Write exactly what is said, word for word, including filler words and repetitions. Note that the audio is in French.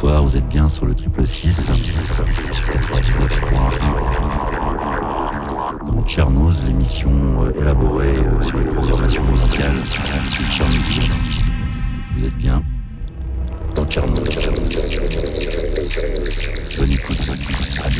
bonsoir, vous êtes bien sur le triple six, sur quatre-vingt-dix-neuf point un. Dans Tchernoz, l'émission euh, élaborée euh, sur les programmations musicales de Tchernobyl. Vous êtes bien dans Tchernoz. Bonne écoute, à bientôt.